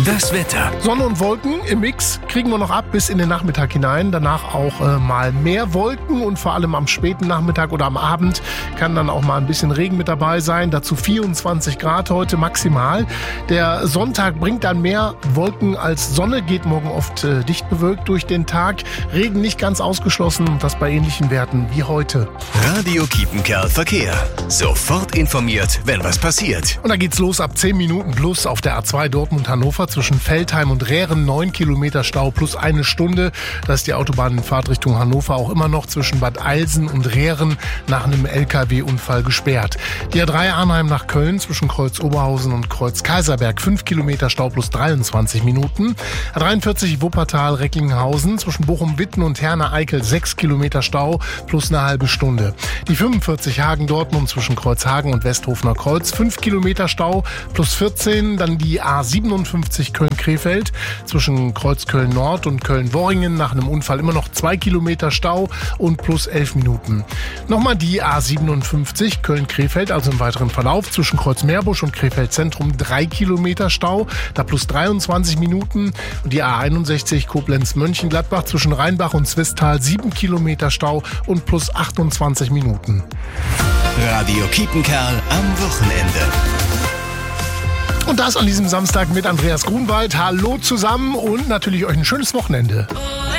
Das Wetter. Sonne und Wolken im Mix kriegen wir noch ab bis in den Nachmittag hinein. Danach auch mal mehr Wolken und vor allem am späten Nachmittag oder am Abend kann dann auch mal ein bisschen Regen mit dabei sein. Dazu 24 Grad heute maximal. Der Sonntag bringt dann mehr Wolken als Sonne, geht morgen oft dicht bewölkt durch den Tag. Regen nicht ganz ausgeschlossen und das bei ähnlichen Werten wie heute. Radio Kiepenkerl Verkehr. Sofort informiert, wenn was passiert. Und da geht's los ab 10 Minuten plus auf der A2 Dortmund-Hannover zwischen Veltheim und Rehren 9 Kilometer Stau plus eine Stunde. Da ist die Autobahn in Fahrtrichtung Hannover auch immer noch zwischen Bad Eilsen und Rehren nach einem LKW-Unfall gesperrt. Die A3 Arnheim nach Köln zwischen Kreuz Oberhausen und Kreuz Kaiserberg 5 Kilometer Stau plus 23 Minuten. A43 Wuppertal Recklinghausen zwischen Bochum-Witten und Herne-Eickel 6 Kilometer Stau plus eine halbe Stunde. Die 45 Hagen-Dortmund zwischen Kreuzhagen und Westhofener Kreuz 5 Kilometer Stau plus 14. Dann die A57 Köln-Krefeld zwischen Kreuz Köln-Nord und Köln-Worringen nach einem Unfall immer noch 2 Kilometer Stau und plus 11 Minuten. Nochmal die A57 Köln-Krefeld, also im weiteren Verlauf zwischen Kreuz Meerbusch und Krefeld Zentrum 3 Kilometer Stau, da plus 23 Minuten. Und die A61 Koblenz-Mönchengladbach zwischen Rheinbach und Zwistal 7 Kilometer Stau und plus 28 Minuten. Radio Kiepenkerl am Wochenende. Und das an diesem Samstag mit Andreas Grunwald. Hallo zusammen und natürlich euch ein schönes Wochenende.